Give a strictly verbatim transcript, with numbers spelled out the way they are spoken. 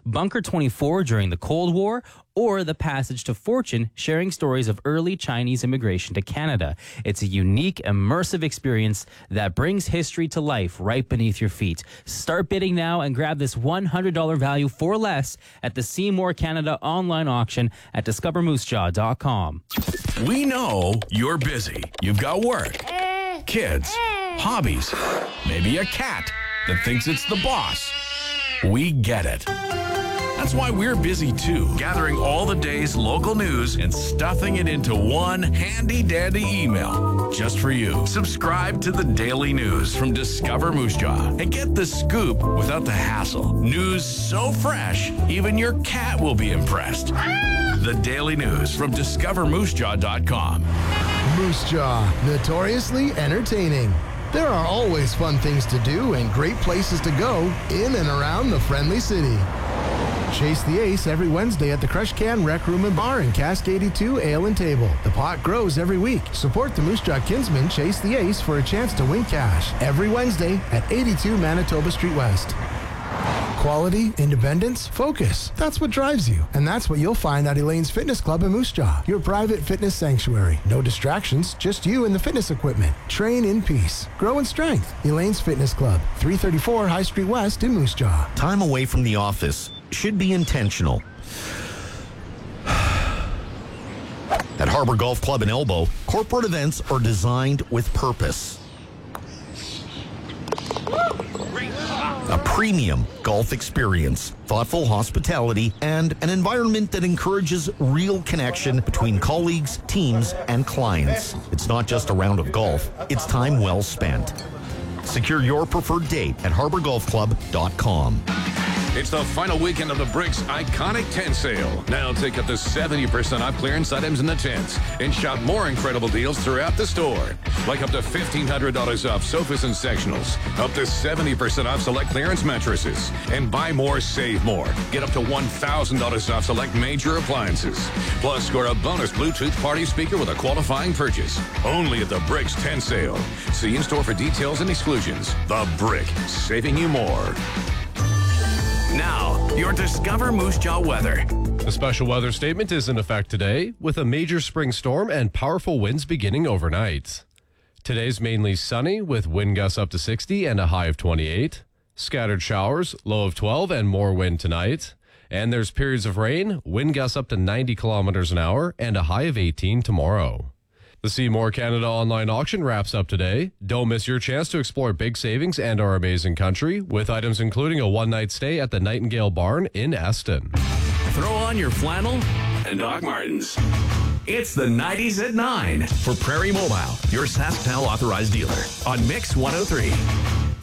Bunker twenty-four during the Cold War, or The Passage to Fortune, sharing stories of early Chinese immigration to Canada. It's a unique, immersive experience that brings history to life right beneath your feet. Start bidding now and grab this one hundred dollars value for less at the Seymour Canada online auction at discover moose jaw dot com. We know you're busy. You've got work, kids, hobbies, maybe a cat that thinks it's the boss. We get it. That's why we're busy too, gathering all the day's local news and stuffing it into one handy-dandy email just for you. Subscribe to the Daily News from Discover Moose Jaw and get the scoop without the hassle. News so fresh, even your cat will be impressed. The Daily News from discover moose jaw dot com. Moose Jaw, notoriously entertaining. There are always fun things to do and great places to go in and around the friendly city. Chase the Ace every Wednesday at the Crush Can Rec Room and Bar in Cask eighty-two Ale and Table. The pot grows every week. Support the Moose Jaw Kinsman Chase the Ace for a chance to win cash every Wednesday at eighty-two Manitoba Street West. Quality, independence, focus. That's what drives you. And that's what you'll find at Elaine's Fitness Club in Moose Jaw, your private fitness sanctuary. No distractions, just you and the fitness equipment. Train in peace. Grow in strength. Elaine's Fitness Club, three thirty-four High Street West in Moose Jaw. Time away from the office should be intentional. At Harbor Golf Club in Elbow, corporate events are designed with purpose. A premium golf experience, thoughtful hospitality, and an environment that encourages real connection between colleagues, teams, and clients. It's not just a round of golf, it's time well spent. Secure your preferred date at harbor golf club dot com. It's the final weekend of the Bricks Iconic Tent Sale. Now take up to seventy percent off clearance items in the tents and shop more incredible deals throughout the store. Like up to fifteen hundred dollars off sofas and sectionals, up to seventy percent off select clearance mattresses, and buy more, save more. Get up to one thousand dollars off select major appliances. Plus, score a bonus Bluetooth party speaker with a qualifying purchase. Only at the Bricks Tent Sale. See in-store for details and exclusions. The Brick, saving you more. Now, your Discover Moose Jaw weather. A special weather statement is in effect today, with a major spring storm and powerful winds beginning overnight. Today's mainly sunny, with wind gusts up to sixty and a high of twenty-eight. Scattered showers, low of twelve, and more wind tonight. And there's periods of rain, wind gusts up to ninety kilometers an hour, and a high of eighteen tomorrow. The Seymour Canada online auction wraps up today. Don't miss your chance to explore big savings and our amazing country, with items including a one-night stay at the Nightingale Barn in Eston. Throw on your flannel and Doc Martens. It's the nineties at nine for Prairie Mobile, your SaskTel authorized dealer on Mix one oh three.